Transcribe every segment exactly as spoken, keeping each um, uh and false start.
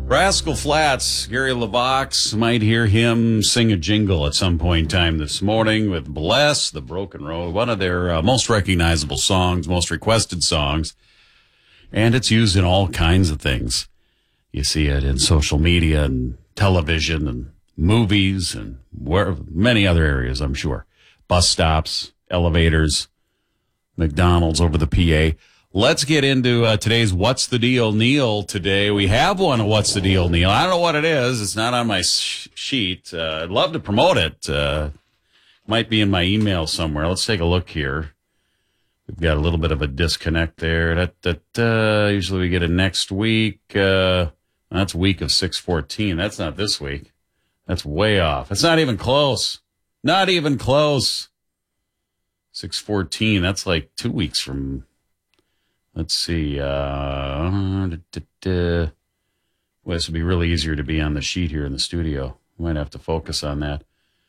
Rascal Flatts, Gary LaVox, might hear him sing a jingle at some point in time this morning with Bless, the Broken Road, one of their uh, most recognizable songs, most requested songs. And it's used in all kinds of things. You see it in social media and television and movies and where, many other areas, I'm sure. Bus stops, elevators, McDonald's over the P A. Let's get into uh, today's What's the Deal, Neil. Today we have one of What's the Deal, Neil. I don't know what it is. It's not on my sh- sheet. Uh, I'd love to promote it. Uh, might be in my email somewhere. Let's take a look here. We've got a little bit of a disconnect there. Da, da, da. Usually we get it next week. Uh, that's week of six fourteen. That's not this week. That's way off. It's not even close. Not even close. six fourteen. That's like two weeks from... Let's see. Uh, da, da, da. Well, this would be really easier to be on the sheet here in the studio. Might have to focus on that.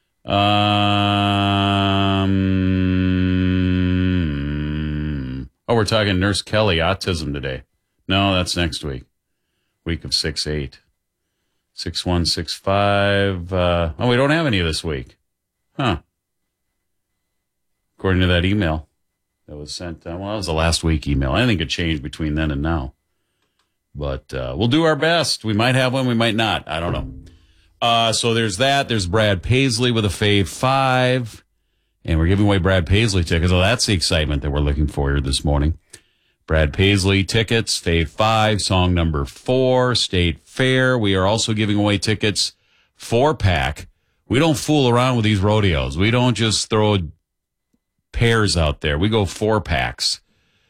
Um, oh, we're talking Nurse Kelly autism today. No, that's next week. Week of six eight. six one six five. Uh, oh, we don't have any this week. Huh. According to that email that was sent, uh, well, that was the last week email. Anything could change between then and now. But uh, we'll do our best. We might have one, we might not. I don't know. Uh, so there's that. There's Brad Paisley with a Fave five. And we're giving away Brad Paisley tickets. So that's the excitement that we're looking for here this morning. Brad Paisley tickets, Fave five, song number four, State Fair. We are also giving away tickets, four-pack. We don't fool around with these rodeos. We don't just throw pairs out there. We go four packs.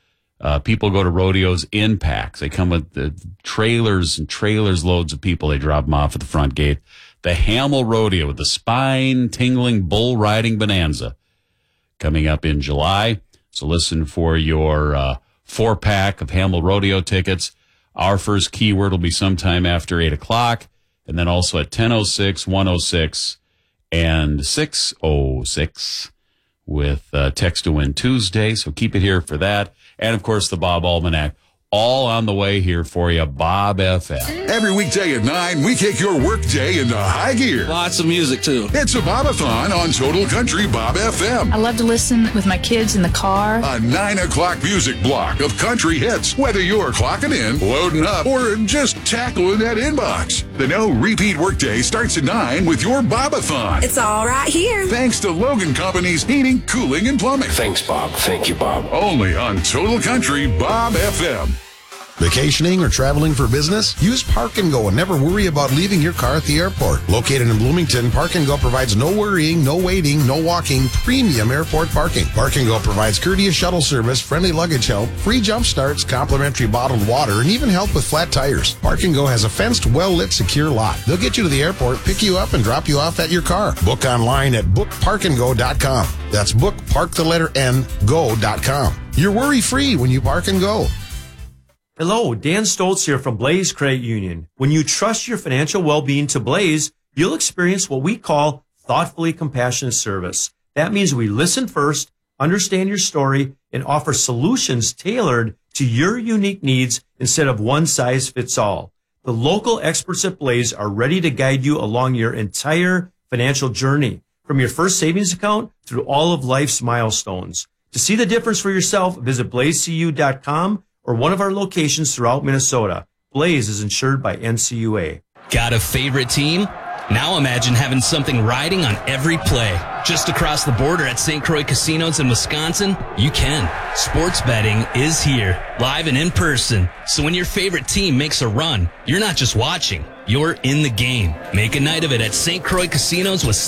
Uh, people go to rodeos in packs. They come with the trailers and trailers, loads of people. They drop them off at the front gate. The Hamel Rodeo with the spine-tingling bull riding bonanza coming up in July. So listen for your uh, four pack of Hamel Rodeo tickets. Our first keyword will be sometime after eight o'clock, and then also at ten oh six, one oh six, and six oh six. With uh, Text to Win Tuesday, so keep it here for that. And, of course, the Bob Almanac, all on the way here for you, Bob F M. Every weekday at nine, we kick your workday into high gear. Lots of music, too. It's a Bobathon on Total Country Bob F M. I love to listen with my kids in the car. A nine o'clock music block of country hits, whether you're clocking in, loading up, or just tackling that inbox. The no repeat workday starts at nine with your Bobathon. It's all right here. Thanks to Logan Company's heating, cooling, and plumbing. Thanks, Bob. Thank you, Bob. Only on Total Country Bob F M. Vacationing or traveling for business? Use Park and Go and never worry about leaving your car at the airport. Located in Bloomington, Park and Go provides no worrying, no waiting, no walking, premium airport parking. Park and Go provides courteous shuttle service, friendly luggage help, free jump starts, complimentary bottled water, and even help with flat tires. Park and Go has a fenced, well-lit, secure lot. They'll get you to the airport, pick you up, and drop you off at your car. Book online at book park and go dot com. That's book, park the letter N, go dot com. You're worry-free when you Park and Go. Hello, Dan Stoltz here from Blaze Credit Union. When you trust your financial well-being to Blaze, you'll experience what we call thoughtfully compassionate service. That means we listen first, understand your story, and offer solutions tailored to your unique needs instead of one size fits all. The local experts at Blaze are ready to guide you along your entire financial journey, from your first savings account through all of life's milestones. To see the difference for yourself, visit blaze c u dot com or one of our locations throughout Minnesota. Blaze is insured by N C U A. Got a favorite team? Now imagine having something riding on every play. Just across the border at Saint Croix Casinos in Wisconsin, you can. Sports betting is here, live and in person. So when your favorite team makes a run, you're not just watching, you're in the game. Make a night of it at Saint Croix Casinos with